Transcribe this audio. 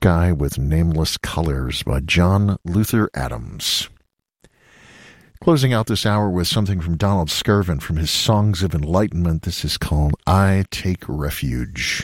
Sky with Nameless Colors by John Luther Adams. Closing out this hour with something from Donald Skirvin from his Songs of Enlightenment. This is called I Take Refuge.